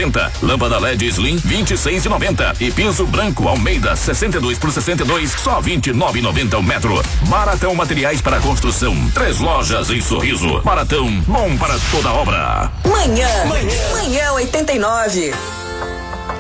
19,90. Lâmpada LED Slim 26,90. E piso branco Almeida 62 por 62 só 29,90 o metro. Baratão Materiais para Construção. 3 lojas em Sorriso. Baratão, bom para toda obra. Manhã 89.